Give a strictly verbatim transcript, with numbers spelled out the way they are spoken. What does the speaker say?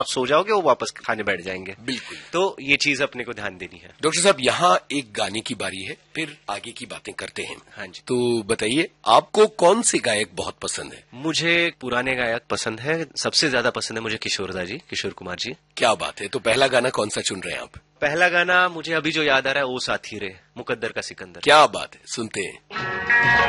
सो जाओगे वो वापस खाने बैठ जाएंगे। बिल्कुल। तो ये चीज अपने को ध्यान देनी है। डॉक्टर साहब यहाँ एक गाने की बारी है, फिर आगे की बातें करते हैं। हाँ जी। तो बताइए आपको कौन से गायक बहुत पसंद है? मुझे पुराने गायक पसंद है, सबसे ज्यादा पसंद है मुझे किशोरदा जी, किशोर कुमार जी। क्या बात है, तो पहला गाना कौन सा चुन रहे हैं आप? पहला गाना मुझे अभी जो याद आ रहा है, ओ साथी रे, मुकद्दर का सिकंदर। क्या बात है, सुनते हैं।